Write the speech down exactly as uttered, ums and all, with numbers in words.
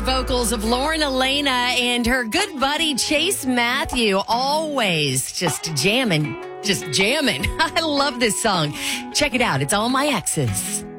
vocals of Lauren Elena and her good buddy Chase Matthew. Always just jamming, just jamming. I love this song. Check it out. It's All My Exes.